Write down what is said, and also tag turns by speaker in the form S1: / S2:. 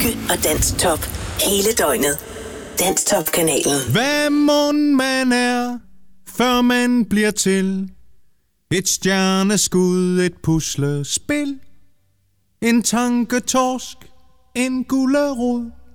S1: hygge og danstop hele døgnet. Danstop-kanalen.
S2: Hvad mon man er, før man bliver til? Et stjerneskud, et puslespil, en tanketorsk, en gulerod.